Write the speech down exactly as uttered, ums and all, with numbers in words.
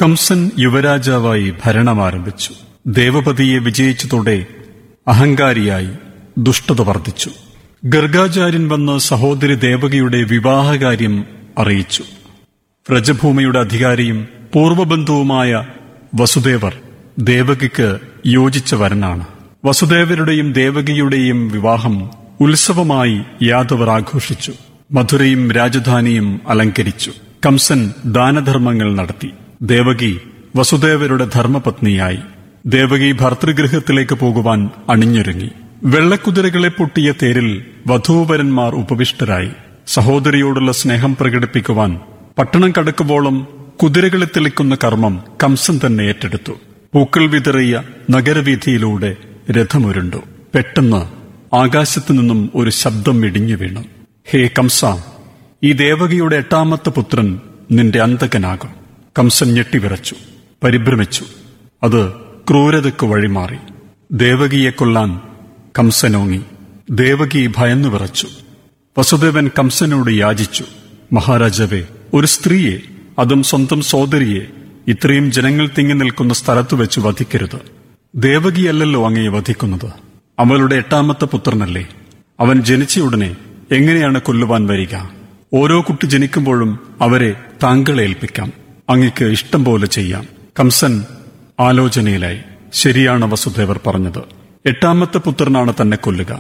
കംസൻ യുവരാജാവായി ഭരണമാരംഭിച്ചു. ദേവപതിയെ വിജയിച്ചതോടെ അഹങ്കാരിയായി ദുഷ്ടത വർദ്ധിച്ചു. ഗർഗാചാര്യൻ വന്ന് സഹോദരി ദേവകിയുടെ വിവാഹകാര്യം അറിയിച്ചു. വ്രജഭൂമിയുടെ അധികാരിയും പൂർവബന്ധുവുമായ വസുദേവർ ദേവകിക്ക് യോജിച്ച വരനാണ്. വസുദേവരുടെയും ദേവകിയുടെയും വിവാഹം ഉത്സവമായി യാദവർ ആഘോഷിച്ചു. മധുരയും രാജധാനിയും അലങ്കരിച്ചു. കംസൻ ദാനധർമ്മങ്ങൾ നടത്തി. ദേവകി വസുദേവരുടെ ധർമ്മപത്നിയായി. ദേവകി ഭർതൃഗൃഹത്തിലേക്ക് പോകുവാൻ അണിഞ്ഞൊരുങ്ങി. വെള്ളക്കുതിരകളെ പൊട്ടിയ തേരിൽ വധൂവരന്മാർ ഉപവിഷ്ടരായി. സഹോദരിയോടുള്ള സ്നേഹം പ്രകടിപ്പിക്കുവാൻ പട്ടണം കടക്കുവോളം കുതിരകളെ തെളിക്കുന്ന കർമ്മം കംസൻ തന്നെ ഏറ്റെടുത്തു. പൂക്കൾ വിതറിയ നഗരവീഥിയിലൂടെ രഥമുരുണ്ടു. പെട്ടെന്ന് ആകാശത്തു നിന്നും ഒരു ശബ്ദം ഇടിഞ്ഞു വീണു. ഹേ കംസ, ഈ ദേവകിയുടെ എട്ടാമത്തെ പുത്രൻ നിന്റെ അന്തകനാകും. കംസൻ ഞെട്ടിവിറച്ചു, പരിഭ്രമിച്ചു. അത് ക്രൂരതയ്ക്ക് വഴിമാറി. ദേവകിയെ കൊല്ലാൻ കംസനോങ്ങി. ദേവകി ഭയന്നു വിറച്ചു. വസുദേവൻ കംസനോട് യാചിച്ചു, മഹാരാജാവേ, ഒരു സ്ത്രീയെ, അതും സ്വന്തം സോദരിയെ, ഇത്രയും ജനങ്ങൾ തിങ്ങി നിൽക്കുന്ന സ്ഥലത്തു വെച്ച് വധിക്കരുത്. ദേവകിയല്ലല്ലോ അങ്ങയെ വധിക്കുന്നത്, അവളുടെ എട്ടാമത്തെ പുത്രനല്ലേ. അവൻ ജനിച്ചയുടനെ എങ്ങനെയാണ് കൊല്ലുവാൻ വരിക? ഓരോ കുട്ടി ജനിക്കുമ്പോഴും അവരെ താങ്കളെ ഏൽപ്പിക്കാം. അങ്ങയ്ക്ക് ഇഷ്ടം പോലെ ചെയ്യാം. കംസൻ ആലോചനയിലായി. ശരിയാണ് വസുദേവർ പറഞ്ഞത്. എട്ടാമത്തെ പുത്രനാണ് തന്നെ കൊല്ലുക.